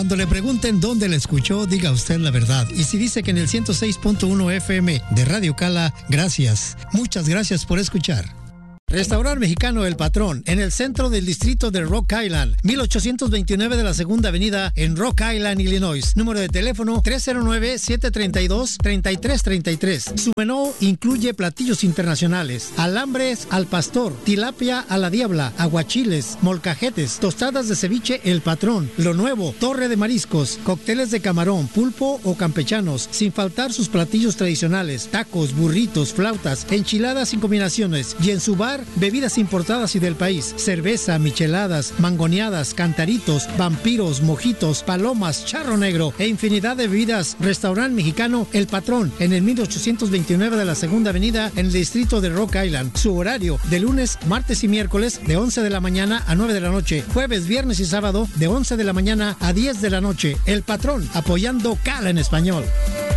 Cuando le pregunten dónde le escuchó, diga usted la verdad. Y si dice que en el 106.1 FM de Radio Cala, gracias. Muchas gracias por escuchar. Restaurante Mexicano El Patrón, en el centro del distrito de Rock Island, 1829 de la Segunda Avenida en Rock Island, Illinois. Número de teléfono 309-732-3333. Su menú incluye platillos internacionales, alambres al pastor, tilapia a la diabla, aguachiles, molcajetes, tostadas de ceviche El Patrón, lo nuevo, torre de mariscos, cócteles de camarón, pulpo o campechanos, sin faltar sus platillos tradicionales, tacos, burritos, flautas, enchiladas sin combinaciones, y en su bar bebidas importadas y del país, cerveza, micheladas, mangoneadas, cantaritos, vampiros, mojitos, palomas, charro negro e infinidad de bebidas. Restaurante Mexicano El Patrón, en el 1829 de la Segunda Avenida en el distrito de Rock Island. Su horario de lunes, martes y miércoles de 11 de la mañana a 9 de la noche, jueves, viernes y sábado de 11 de la mañana a 10 de la noche. El Patrón, apoyando Cala en español.